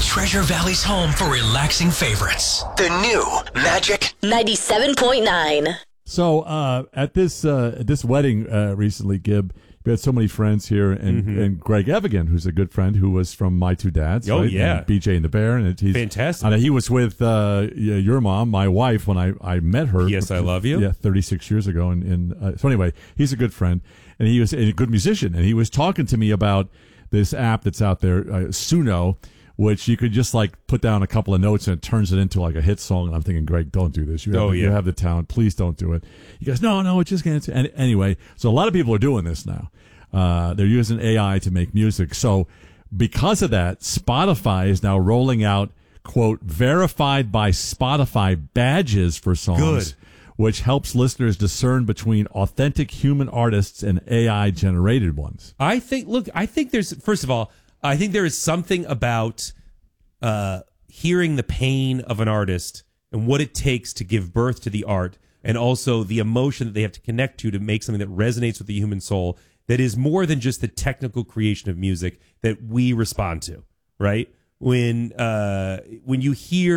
Treasure Valley's home for relaxing favorites. The new Magic 97.9. So at this wedding recently, Gib, we had so many friends here, and Greg Evigan, who's a good friend, who was from My Two Dads. Oh, right? yeah. And BJ and the Bear. And he's fantastic. He was with your mom, my wife, when I met her. Yes, I Love You. Yeah, 36 years ago. So anyway, he's a good friend, and he was a good musician, and he was talking to me about this app that's out there, Suno, which you could just like put down a couple of notes and it turns it into like a hit song. And I'm thinking, Greg, don't do this. You have the talent. Please don't do it. He goes, no, it's just going to. And anyway, so a lot of people are doing this now. They're using AI to make music. So because of that, Spotify is now rolling out, quote, verified by Spotify badges for songs, which helps listeners discern between authentic human artists and AI generated ones. I think there's, first of all, I think there is something about hearing the pain of an artist and what it takes to give birth to the art, and also the emotion that they have to connect to make something that resonates with the human soul, that is more than just the technical creation of music that we respond to, right? When you hear